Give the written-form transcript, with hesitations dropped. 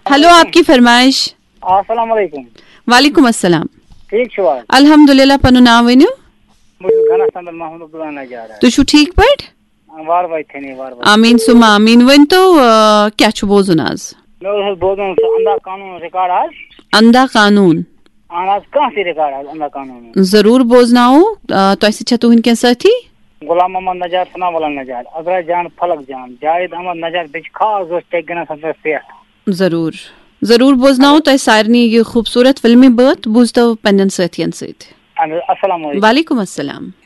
Hello, आपकी फरमाइश। अस्सलाम वालेकुम। वालेकुम अस्सलाम। ठीक छो? अल्हम्दुलिल्लाह, पनु नाम वनियो। मुझे घना संदर महमूद अब्दुल्ला नजार है। तु छु ठीक पट? वार वाई थनी वार वाई। आमीन सुमा आमीन। वन तो क्या छु बोजुन आज? मैं बोलूं अंधा कानून रिकॉर्ड आज। अंधा कानून आज कहाँ से रिकॉर्ड आज अंधा कानून? जरूर बोजनाओ। तो ऐसे छतु इनके साथी गुलाम मोहम्मद नजार, सना वाला नजार, अजरा जान, फलक जान, जाहिद अहमद नजार बिच खास दोस्त टेक गना संदर से। जरूर जरूर बोजनाओ। तो सारनी ये खूबसूरत फिल्मी बात बुझतो पन्नन साथियन सहित। अस्सलाम वालेकुम। वालेकुम अस्सलाम।